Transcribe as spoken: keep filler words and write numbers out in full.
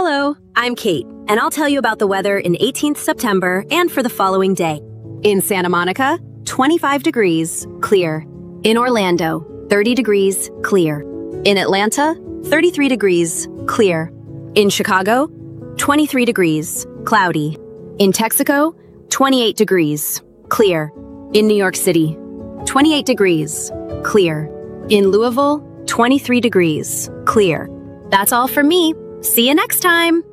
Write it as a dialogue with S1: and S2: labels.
S1: Hello, I'm Kate, and I'll tell you about the weather in eighteenth September and for the following day. In Santa Monica, twenty-five degrees, clear. In Orlando, thirty degrees, clear. In Atlanta, thirty-three degrees, clear. In Chicago, twenty-three degrees, cloudy. In Texaco, twenty-eight degrees, clear. In New York City, twenty-eight degrees, clear. In Louisville, twenty-three degrees, clear. That's all from me. See you next time!